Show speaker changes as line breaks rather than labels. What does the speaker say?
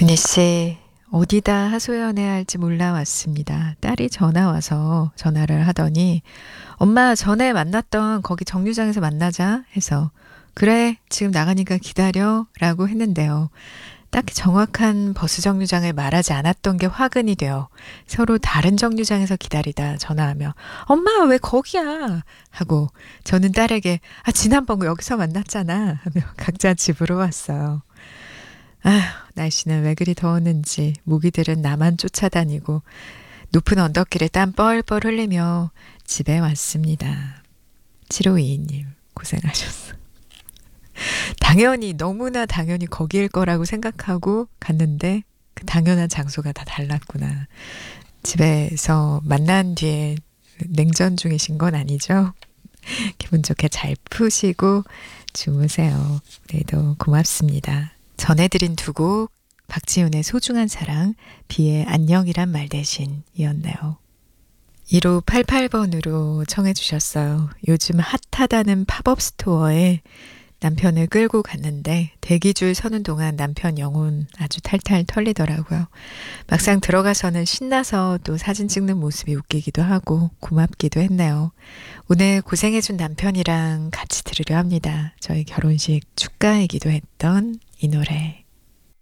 은희 씨, 어디다 하소연해야 할지 몰라 왔습니다. 딸이 전화 와서 전화를 하더니, 엄마 전에 만났던 거기 정류장에서 만나자 해서, 그래, 지금 나가니까 기다려 라고 했는데요. 딱히 정확한 버스 정류장을 말하지 않았던 게 화근이 돼요. 서로 다른 정류장에서 기다리다 전화하며, 엄마 왜 거기야? 하고, 저는 딸에게, 지난번 여기서 만났잖아 하며 각자 집으로 왔어요. 아휴, 날씨는 왜 그리 더웠는지 모기들은 나만 쫓아다니고 높은 언덕길에 땀 뻘뻘 흘리며 집에 왔습니다. 7522님 고생하셨어. 당연히 너무나 당연히 거기일 거라고 생각하고 갔는데 그 당연한 장소가 다 달랐구나. 집에서 만난 뒤에 냉전 중이신 건 아니죠? 기분 좋게 잘 푸시고 주무세요. 내일도 고맙습니다. 전해드린 두 곡 박지훈의 소중한 사랑, 비의 안녕이란 말 대신이었네요. 1588번으로 청해 주셨어요. 요즘 핫하다는 팝업 스토어에 남편을 끌고 갔는데 대기줄 서는 동안 남편 영혼 아주 탈탈 털리더라고요. 막상 들어가서는 신나서 또 사진 찍는 모습이 웃기기도 하고 고맙기도 했네요. 오늘 고생해준 남편이랑 같이 들으려 합니다. 저희 결혼식 축가이기도 했던 이 노래.